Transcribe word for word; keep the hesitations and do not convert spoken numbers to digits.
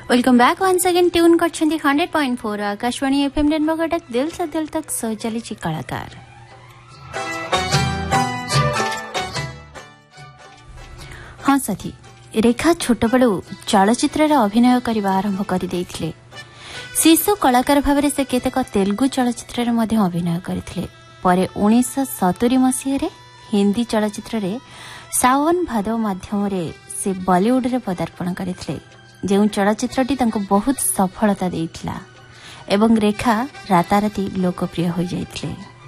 Welcome back once again tune करछंती hundred point four Akashvani FM डेनबगटक दिल से दिल तक सो चली कलाकार। हाँ साथी, रेखा छोट बेलू चलचित्र अभिनय करने आरंभ कर शिशु कलाकार भाव से केतेक तेलुगु चलचित्र अभिनय करते। उन्नीस सतुरी मसीह हिंदी चलचित्र सावन भादव माध्यम से बॉलीवुड रे पदार्पण करते, जो चलचित्रटी बहुत सफलता देइथिला एवं रेखा राताराती लोकप्रिय हो जाइथिले।